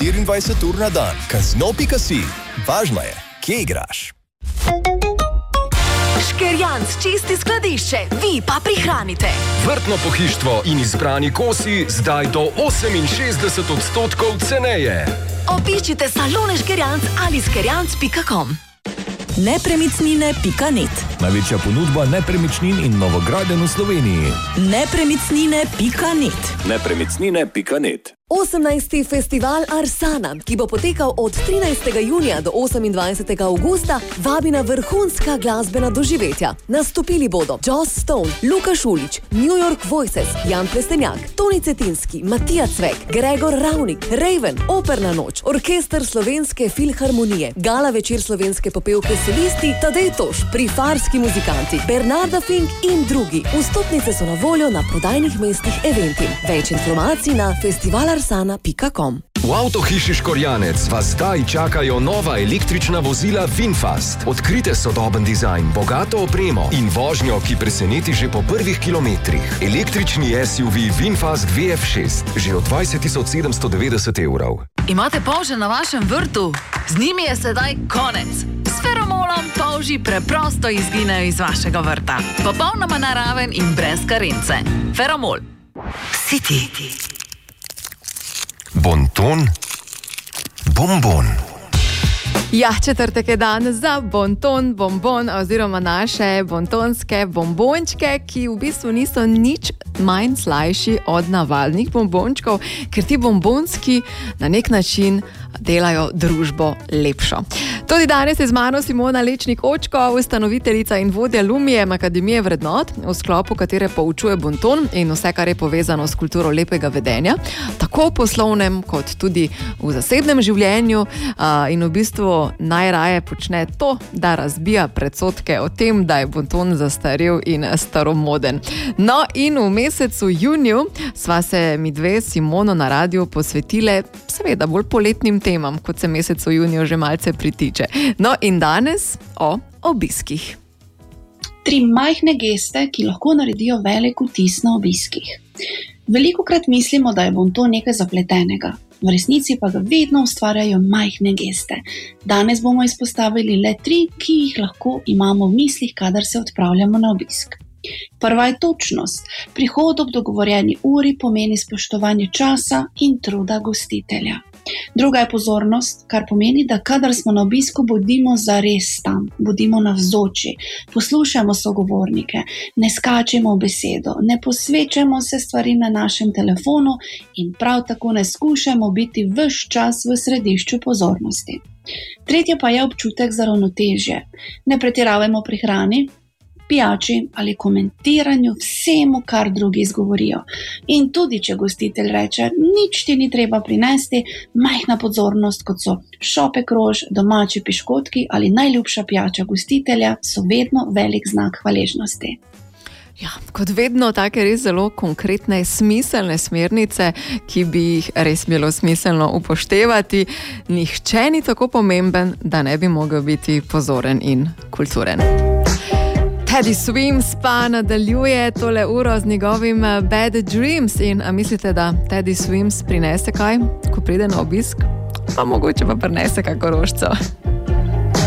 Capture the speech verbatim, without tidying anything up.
štiriindvajset ur na dan. Casino pika si. Važno je, kje igraš. Škerjanc čisti skladišče, vi pa prihranite. Vrtno pohištvo in izbrani kosi zdaj do oseminšestdeset odstotkov ceneje. Obiščite salone Škerjanc ali škerjanc pika com. nepremičnine pika net. Največja ponudba nepremičnin in novogradenj v Sloveniji. nepremičnine pika net. nepremičnine pika net. osemnajsti festival Arsana, ki bo potekal od trinajstega junija do osemindvajsetega avgusta, vabi na vrhunska glasbena doživetja. Nastopili bodo Joss Stone, Luka Šulić, New York Voices, Jan Plestenjak, Toni Cetinski, Matija Cvek, Gregor Ravnik, Raven, Operna noč, Orkester Slovenske filharmonije, Gala večer slovenske popevke solisti, Tadej Toš, Prifarski muzikanti, Bernarda Fink in drugi. Vstopnice so na voljo na prodajnih mestih Eventim. Več informacij na festival arsana pika com. V avtohiši Škorjanec vas zdaj čakajo nova električna vozila VinFast. Odkrite sodoben dizajn, bogato opremo in vožnjo, ki preseneti že po prvih kilometrih. Električni S U V VinFast V F šest, že od dvajset tisoč sedemsto devetdeset evrov. Imate polže na vašem vrtu? Z njimi je sedaj konec. S feromolom polži preprosto izginejo iz vašega vrta. Popolnoma naraven in brez karence. Feromol. Si ti. Bonton? Bonbon. Ja, četrtek je dan za bonton, bonbon oziroma naše bontonske bombončke, ki v bistvu niso nič manj slajši od navadnih bombončkov, ker ti bombonski na nek način delajo družbo lepšo. Tudi danes je z mano Simona Lečnik-Očko, ustanoviteljica in vodja Lumijem Akademije vrednot, v sklopu katere poučuje bonton in vse, kar je povezano s kulturo lepega vedenja, tako v poslovnem kot tudi v zasebnem življenju, in v bistvu najraje počne to, da razbija predsodke o tem, da je bonton zastarel in staromoden. No, in v mesecu juniju sva se mi dve s Simono na radiju posvetile seveda bolj poletnim temam, kot se mesecu juniju že malce pritiče. No, in danes o obiskih. Tri majhne geste, ki lahko naredijo velik vtis na obiskih. Velikokrat mislimo, da je bonton nekaj zapletenega. V resnici pa ga vedno ustvarjajo majhne geste. Danes bomo izpostavili le tri, ki jih lahko imamo v mislih, kadar se odpravljamo na obisk. Prva je točnost. Prihod ob dogovorjeni uri pomeni spoštovanje časa in truda gostitelja. Druga je pozornost, kar pomeni, da kadar smo na obisku, bodimo zares tam, bodimo navzoči, poslušajmo sogovornike, ne skačemo v besedo, ne posvečamo se stvari na našem telefonu in prav tako ne skušajmo biti ves čas v središču pozornosti. Tretje pa je občutek za ravnotežje. Ne pretiravajmo pri hrani, pijači ali komentiranju vsemu, kar drugi izgovorijo. In tudi, če gostitelj reče, nič ti ni treba prinesti, majhna pozornost, kot so šopek rož, domači piškotki ali najljubša pijača gostitelja, so vedno velik znak hvaležnosti. Ja, kot vedno, take res zelo konkretne, smiselne smernice, ki bi jih res bilo smiselno upoštevati. Nihče ni tako pomemben, da ne bi mogel biti pozoren in kulturen. Teddy Swims pa nadaljuje tole uro z njegovim Bad Dreams. In a mislite, da Teddy Swims prinese kaj, ko pride na obisk? Pa mogoče pa prinese kako rožco.